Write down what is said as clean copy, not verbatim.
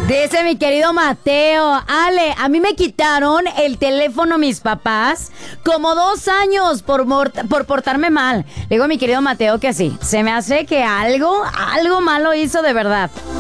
Dice mi querido Mateo, Ale, a mí me quitaron el teléfono mis papás como 2 años por portarme mal. Le digo a mi querido Mateo que sí, se me hace que algo malo hizo de verdad.